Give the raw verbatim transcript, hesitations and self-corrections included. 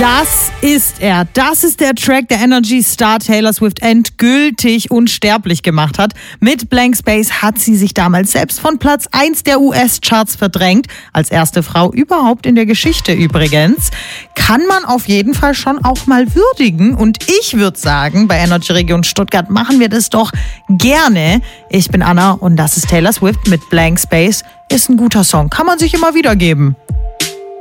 Das ist er. Das ist der Track, der Energy-Star Taylor Swift endgültig unsterblich gemacht hat. Mit Blank Space hat sie sich damals selbst von Platz eins der U S-Charts verdrängt. Als erste Frau überhaupt in der Geschichte übrigens. Kann man auf jeden Fall schon auch mal würdigen. Und ich würde sagen, bei Energy Region Stuttgart machen wir das doch gerne. Ich bin Anna und das ist Taylor Swift mit Blank Space. Ist ein guter Song. Kann man sich immer wieder geben.